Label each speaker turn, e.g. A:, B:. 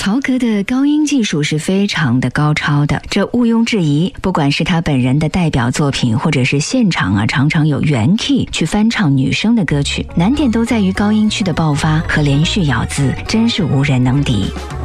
A: 曹格的高音技术是非常的高超的，这毋庸置疑。不管是他本人的代表作品，或者是现场常常有原 key 去翻唱女生的歌曲，难点都在于高音区的爆发和连续咬字，真是无人能敌。